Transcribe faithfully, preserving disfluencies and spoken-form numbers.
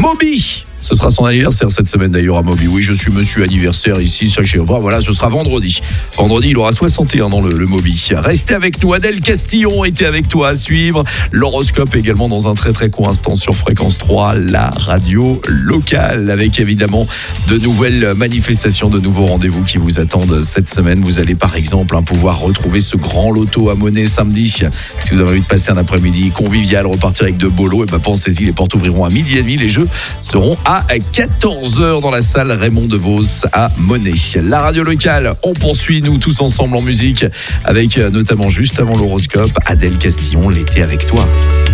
Moby. Ce sera son anniversaire cette semaine d'ailleurs à Moby. Oui, je suis monsieur anniversaire ici, sachez. Voilà, ce sera vendredi. Vendredi, il aura soixante et un ans le, le Moby. Restez avec nous. Adèle Castillon était avec toi à suivre. L'horoscope également dans un très très court instant sur Fréquence trois, la radio locale. Avec évidemment de nouvelles manifestations, de nouveaux rendez-vous qui vous attendent cette semaine. Vous allez par exemple hein, pouvoir retrouver ce grand loto à Monnaie samedi. Si vous avez envie de passer un après-midi convivial, repartir avec de beaux lots, et ben pensez-y, les portes ouvriront à midi et demi. Les jeux seront à quatorze heures dans la salle Raymond DeVos à Monnaie. La radio locale, on poursuit nous tous ensemble en musique avec notamment juste avant l'horoscope, Adèle Castillon, l'été avec toi.